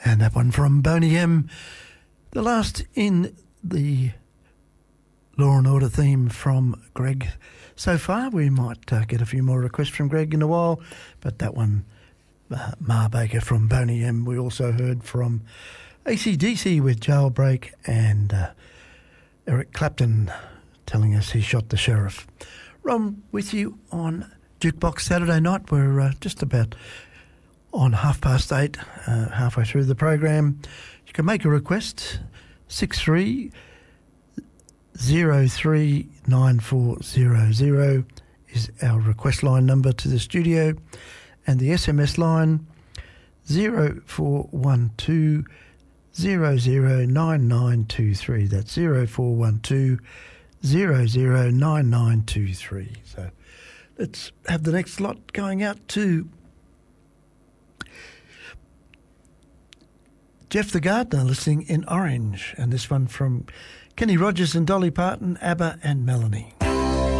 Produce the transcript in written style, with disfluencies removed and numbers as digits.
And that one from Boney M. The last in the Law and Order theme from Greg so far. We might get a few more requests from Greg in a while, but that one, Ma Baker from Boney M. We also heard from AC/DC with Jailbreak and Eric Clapton telling us he shot the sheriff. Ron with you on Jukebox Saturday night. We're just about on 8:30, halfway through the program. You can make a request, 63039400 is our request line number to the studio, and the SMS line 0412 009923. That's 0412 009923. So let's have the next lot going out to Jeff the Gardener, listening in Orange, and this one from Kenny Rogers and Dolly Parton, ABBA and Melanie.